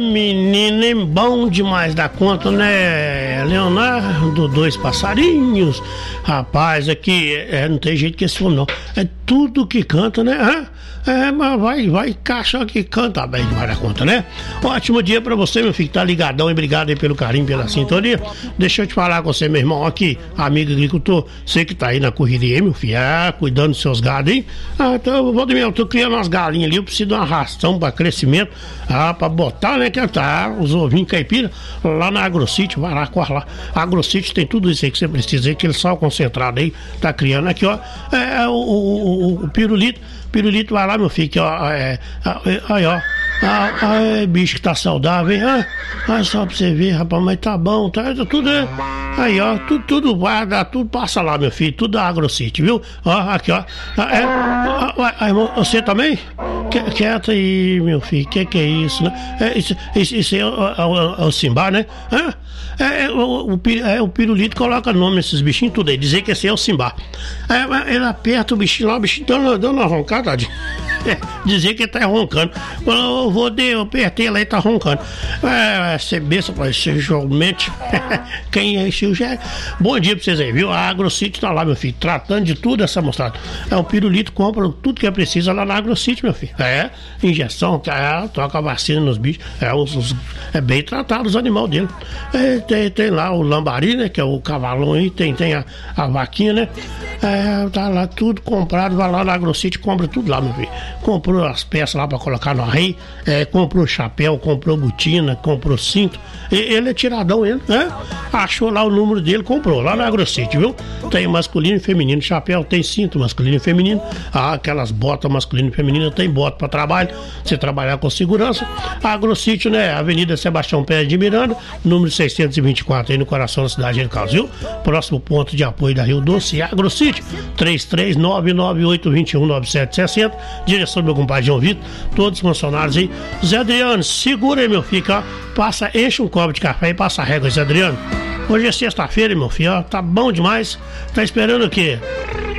menino, é bom demais da conta, né, Leonardo? Dois passarinhos. Rapaz, aqui não tem jeito que esse for não. É tudo que canta, né? Mas vai caixa que canta bem demais da conta, né? Ótimo dia pra você, meu filho, que tá ligadão, e obrigado aí pelo carinho, pela sintonia. Deixa eu te falar com você, meu irmão, aqui, amigo agricultor, você que tá aí na correria, meu filho, cuidando dos seus gados, hein? Então, Valdemir, eu tô criando umas galinhas ali, eu preciso de uma ração pra crescimento, pra botar, né, que tá, os ovinhos caipira, lá na AgroCity, vai lá, corre lá. A AgroCity tem tudo isso aí que você precisa, aquele sal concentrado aí, tá criando aqui, ó, o pirulito, vai lá, meu filho, que ó, aí, ó. Bicho que tá saudável, hein? Só pra você ver, rapaz, mas tá bom, tá tudo, aí, ó, tudo vai dar, tudo passa lá, meu filho, tudo da AgroCity, viu? Ó, aqui, ó. Você também? Quieta aí, meu filho, que é isso, né? Isso aí é o Simba, né? O pirulito coloca nome nesses bichinhos tudo aí, dizer que esse é o Simba. Ele aperta o bichinho lá, o bichinho dando uma roncada, tadinho. Dizer que ele tá roncando. Quando eu apertei lá e tá roncando. Ser besta, ser jogmente. Quem é esse? Bom dia pra vocês aí, viu? A AgroCity tá lá, meu filho, tratando de tudo essa mostrada. O pirulito compra tudo que é preciso lá na AgroCity, meu filho. Injeção, toca a vacina nos bichos. É bem tratado os animais dele. Tem lá o lambari, né? Que é o cavalão aí, tem a vaquinha, né? Tá lá tudo comprado, vai lá na AgroCity, compra tudo lá, meu filho. Comprou as peças lá pra colocar no arreio, comprou chapéu, comprou botina, comprou cinto. Ele é tiradão, ele, né? Achou lá o número dele, comprou lá na AgroCity, viu? Tem masculino e feminino, chapéu, tem cinto masculino e feminino, aquelas botas masculino e feminino, tem bota pra trabalho, você trabalhar com segurança. A AgroCity, né? Avenida Sebastião Pérez de Miranda, número 624, aí no coração da cidade de Carlos, viu? Próximo ponto de apoio da Rio Doce, AgroCity, 33-998-21-9760, direção do meu compadre João Vitor, todos os funcionários aí. Zé Adriano, segura aí, meu filho, ó. Enche um copo de café e passa a régua, Zé Adriano. Hoje é sexta-feira, meu filho, ó. Tá bom demais. Tá esperando o quê?